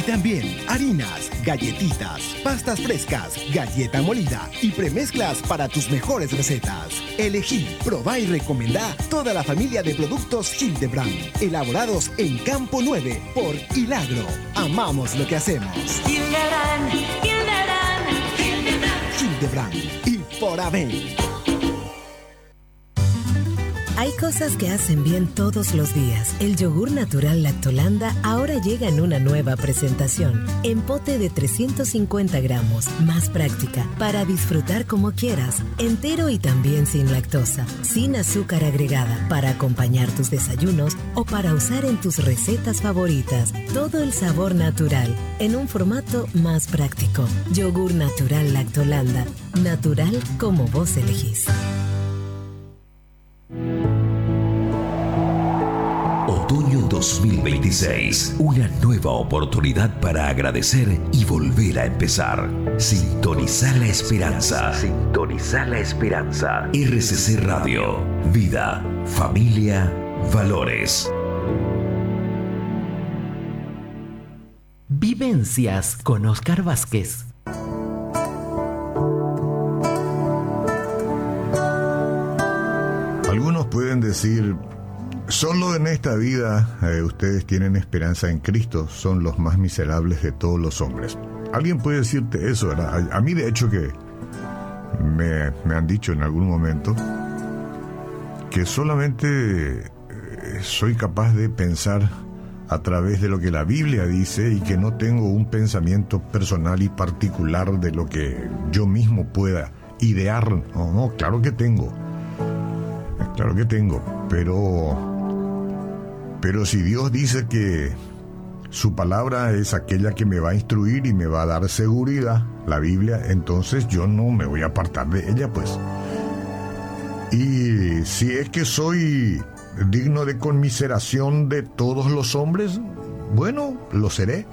también harinas, galletitas, pastas frescas, galleta molida y premezclas para tus mejores recetas. Elegí, probá y recomendá toda la familia de productos Hildebrand, elaborados en Campo 9 por Hilagro. Amamos lo que hacemos. Hildebrand, Hildebrand, Hildebrand y por Aven. Hay cosas que hacen bien todos los días. El yogur natural Lactolanda ahora llega en una nueva presentación. En pote de 350 gramos, más práctica, para disfrutar como quieras. Entero y también sin lactosa, sin azúcar agregada, para acompañar tus desayunos o para usar en tus recetas favoritas. Todo el sabor natural, en un formato más práctico. Yogur natural Lactolanda. Natural como vos elegís. Otoño 2026, una nueva oportunidad para agradecer y volver a empezar. Sintonizar la esperanza. Sintonizar la esperanza. RCC Radio. Vida, familia, valores. Vivencias con Oscar Vázquez. Algunos pueden decir: solo en esta vida ustedes tienen esperanza en Cristo, son los más miserables de todos los hombres. Alguien puede decirte eso, ¿verdad? A mí, de hecho, que me han dicho en algún momento que solamente soy capaz de pensar a través de lo que la Biblia dice y que no tengo un pensamiento personal y particular de lo que yo mismo pueda idear. No, claro que tengo. Claro que tengo, pero si Dios dice que su palabra es aquella que me va a instruir y me va a dar seguridad, la Biblia, entonces yo no me voy a apartar de ella, pues. Y si es que soy digno de conmiseración de todos los hombres, bueno, lo seré.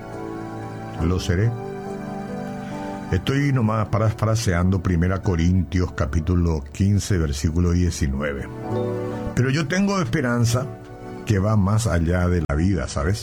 Estoy nomás parafraseando 1 Corintios capítulo 15, versículo 19. Pero yo tengo esperanza que va más allá de la vida, ¿sabes?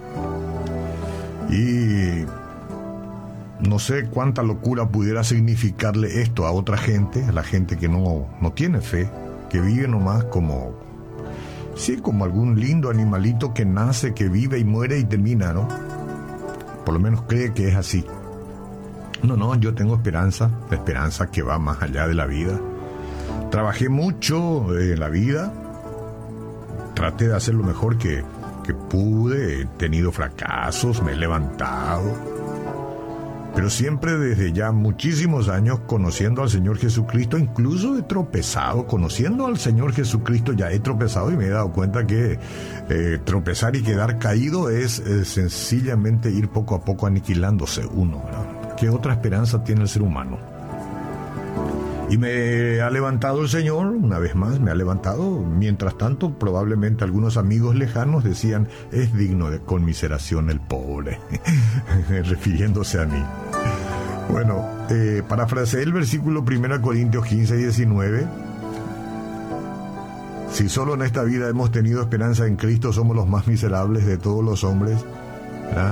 Y no sé cuánta locura pudiera significarle esto a otra gente, a la gente que no tiene fe, que vive nomás como algún lindo animalito que nace, que vive y muere y termina, ¿no? Por lo menos cree que es así. No, yo tengo esperanza que va más allá de la vida. Trabajé mucho en la vida, traté de hacer lo mejor que pude, he tenido fracasos, me he levantado, pero siempre desde ya muchísimos años conociendo al Señor Jesucristo, incluso he tropezado, conociendo al Señor Jesucristo ya he tropezado y me he dado cuenta que tropezar y quedar caído es sencillamente ir poco a poco aniquilándose uno, ¿verdad? ¿Qué otra esperanza tiene el ser humano? Y me ha levantado el Señor, una vez más, me ha levantado. Mientras tanto, probablemente algunos amigos lejanos decían: es digno de conmiseración el pobre, refiriéndose a mí. Bueno, parafraseé el versículo 1 Corintios 15, 19. Si solo en esta vida hemos tenido esperanza en Cristo, somos los más miserables de todos los hombres, ¿verdad?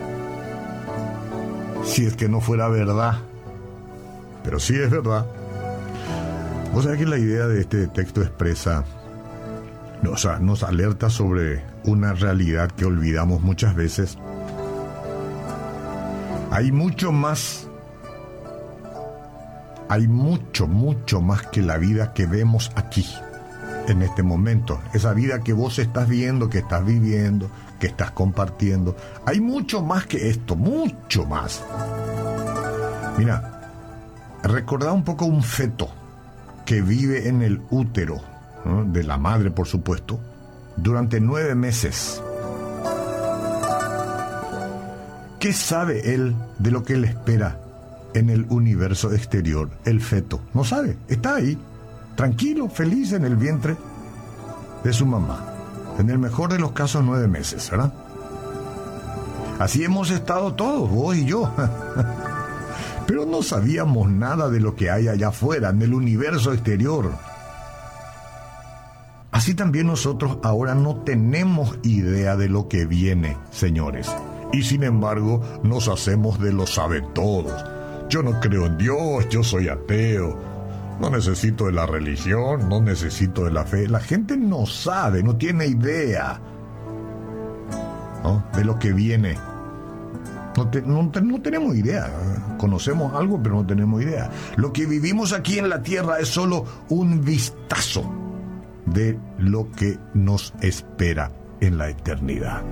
Si es que no fuera verdad, pero sí es verdad. Vos sabés que la idea de este texto expresa, nos alerta sobre una realidad que olvidamos muchas veces. Hay mucho más que la vida que vemos aquí, en este momento. Esa vida que vos estás viendo, que estás viviendo, que estás compartiendo. Hay mucho más que esto, mucho más. Mira, recordá un poco un feto que vive en el útero, ¿no?, de la madre, por supuesto, durante 9 meses. ¿Qué sabe él de lo que le espera en el universo exterior? El feto no sabe, está ahí, tranquilo, feliz en el vientre de su mamá. En el mejor de los casos 9 meses, ¿verdad? Así hemos estado todos, vos y yo. Pero no sabíamos nada de lo que hay allá afuera, en el universo exterior. Así también nosotros ahora no tenemos idea de lo que viene, señores. Y sin embargo, nos hacemos de los sabetodos. Yo no creo en Dios, yo soy ateo. No necesito de la religión, no necesito de la fe. La gente no sabe, no tiene idea, ¿no?, de lo que viene. No tenemos idea. Conocemos algo, pero no tenemos idea. Lo que vivimos aquí en la tierra es solo un vistazo de lo que nos espera en la eternidad.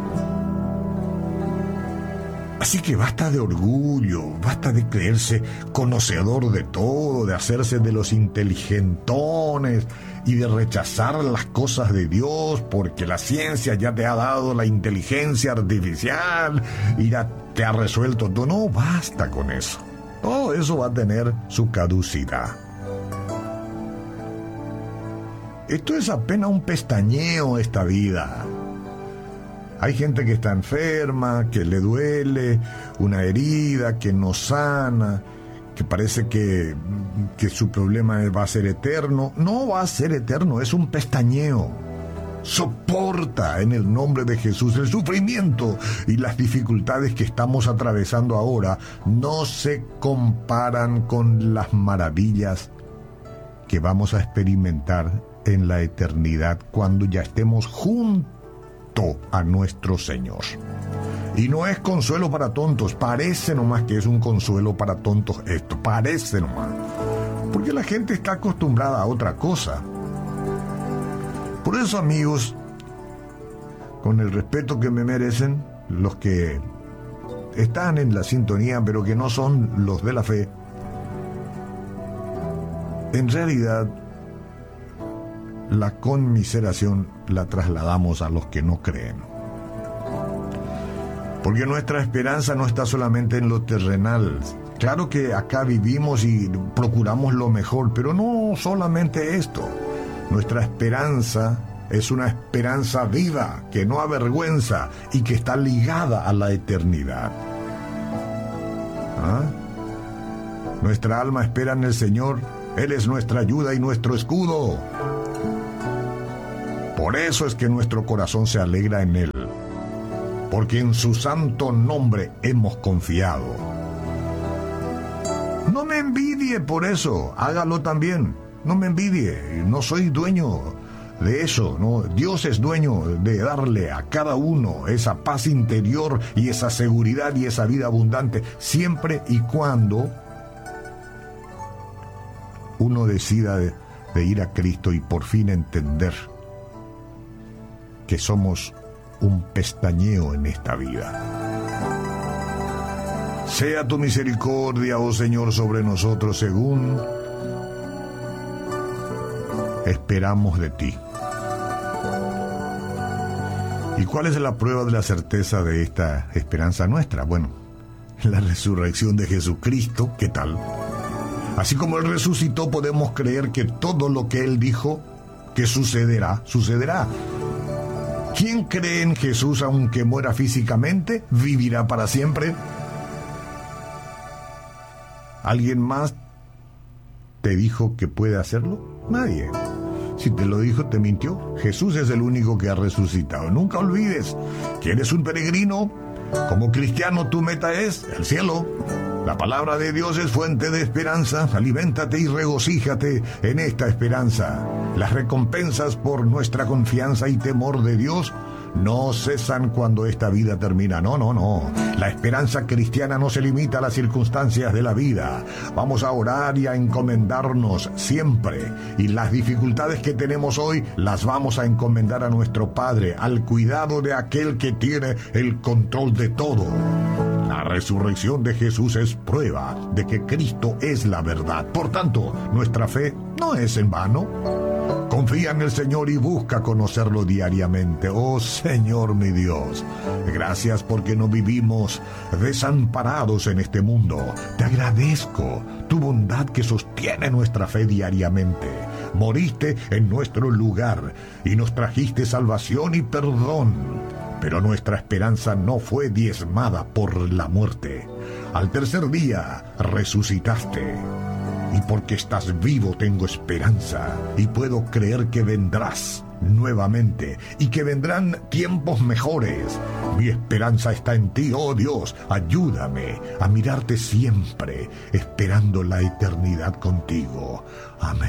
Así que basta de orgullo, basta de creerse conocedor de todo, de hacerse de los inteligentones y de rechazar las cosas de Dios porque la ciencia ya te ha dado la inteligencia artificial y ya te ha resuelto todo. No, basta con eso. Todo eso va a tener su caducidad. Esto es apenas un pestañeo, esta vida. Hay gente que está enferma, que le duele, una herida que no sana, que parece que su problema va a ser eterno. No va a ser eterno, es un pestañeo. Soporta en el nombre de Jesús el sufrimiento y las dificultades que estamos atravesando ahora. No se comparan con las maravillas que vamos a experimentar en la eternidad cuando ya estemos juntos a nuestro Señor. Y no es consuelo para tontos, parece nomás que es un consuelo para tontos esto, parece nomás, porque la gente está acostumbrada a otra cosa. Por eso, amigos, con el respeto que me merecen los que están en la sintonía pero que no son los de la fe, en realidad la conmiseración la trasladamos a los que no creen. Porque nuestra esperanza no está solamente en lo terrenal. Claro que acá vivimos y procuramos lo mejor, pero no solamente esto. Nuestra esperanza es una esperanza viva, que no avergüenza y que está ligada a la eternidad. ¿Ah? Nuestra alma espera en el Señor. Él es nuestra ayuda y nuestro escudo. Por eso es que nuestro corazón se alegra en Él, porque en su santo nombre hemos confiado. No me envidie por eso, hágalo también. No me envidie, no soy dueño de eso, ¿no? Dios es dueño de darle a cada uno esa paz interior y esa seguridad y esa vida abundante, siempre y cuando uno decida de ir a Cristo y por fin entender que somos un pestañeo en esta vida. Sea tu misericordia, oh Señor, sobre nosotros según esperamos de ti. ¿Y cuál es la prueba de la certeza de esta esperanza nuestra? Bueno, la resurrección de Jesucristo. ¿Qué tal? Así como Él resucitó, podemos creer que todo lo que Él dijo que sucederá, sucederá. ¿Quién cree en Jesús aunque muera físicamente, vivirá para siempre? ¿Alguien más te dijo que puede hacerlo? Nadie. Si te lo dijo, te mintió. Jesús es el único que ha resucitado. Nunca olvides que eres un peregrino. Como cristiano, tu meta es el cielo. La palabra de Dios es fuente de esperanza. Aliméntate y regocíjate en esta esperanza. Las recompensas por nuestra confianza y temor de Dios no cesan cuando esta vida termina. No. La esperanza cristiana no se limita a las circunstancias de la vida. Vamos a orar y a encomendarnos siempre. Y las dificultades que tenemos hoy las vamos a encomendar a nuestro Padre, al cuidado de aquel que tiene el control de todo. La resurrección de Jesús es prueba de que Cristo es la verdad. Por tanto, nuestra fe no es en vano. Confía en el Señor y busca conocerlo diariamente. Oh Señor mi Dios, gracias porque no vivimos desamparados en este mundo. Te agradezco tu bondad que sostiene nuestra fe diariamente. Moriste en nuestro lugar y nos trajiste salvación y perdón. Pero nuestra esperanza no fue diezmada por la muerte. Al tercer día resucitaste. Y porque estás vivo tengo esperanza y puedo creer que vendrás nuevamente y que vendrán tiempos mejores. Mi esperanza está en ti, oh Dios. Ayúdame a mirarte siempre, esperando la eternidad contigo. Amén.